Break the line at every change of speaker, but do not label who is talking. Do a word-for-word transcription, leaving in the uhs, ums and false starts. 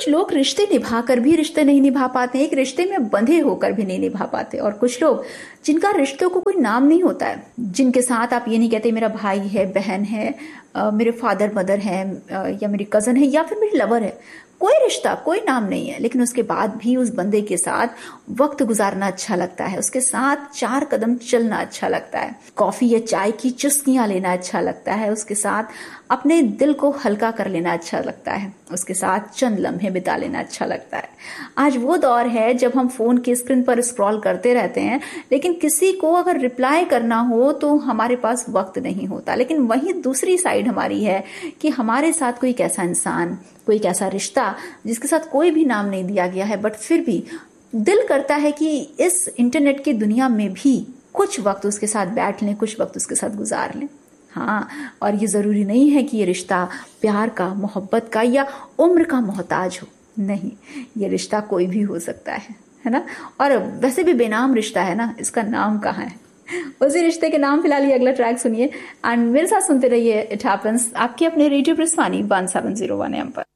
कुछ लोग रिश्ते निभाकर भी रिश्ते नहीं निभा पाते, एक रिश्ते में बंधे होकर भी नहीं निभा पाते। और कुछ लोग जिनका रिश्तों को कोई नाम नहीं होता है, जिनके साथ आप ये नहीं कहते मेरा भाई है, बहन है, आ, मेरे फादर मदर है, आ, या मेरी कजन है, या फिर मेरी लवर है, कोई रिश्ता कोई नाम नहीं है, लेकिन उसके बाद भी उस बंदे के साथ वक्त गुजारना अच्छा लगता है, उसके साथ चार कदम चलना अच्छा लगता है, कॉफी या चाय की चुस्कियां लेना अच्छा लगता है, उसके साथ अपने दिल को हल्का कर लेना अच्छा लगता है, उसके साथ चंद लम्हे बिता लेना अच्छा लगता है। आज वो दौर है जब हम फोन की स्क्रीन पर स्क्रॉल करते रहते हैं, लेकिन किसी को अगर रिप्लाई करना हो तो हमारे पास वक्त नहीं होता। लेकिन वही दूसरी साइड हमारी है कि हमारे साथ कोई एक ऐसा इंसान, कोई एक ऐसा रिश्ता जिसके साथ कोई भी नाम नहीं दिया गया है, बट फिर भी दिल करता है कि इस इंटरनेट की दुनिया में भी कुछ वक्त उसके साथ बैठ लें, कुछ वक्त उसके साथ गुजार लें। हाँ, और ये जरूरी नहीं है कि ये रिश्ता प्यार का, मोहब्बत का या उम्र का मोहताज हो, नहीं, ये रिश्ता कोई भी हो सकता है, है ना। और वैसे भी बेनाम रिश्ता है ना, इसका नाम कहाँ है। उसी रिश्ते के नाम फिलहाल ये अगला ट्रैक सुनिए एंड मेरे साथ सुनते रहिए इट हैपेंस, आपके अपने radio प्रिस्वानी one seven zero one M पर।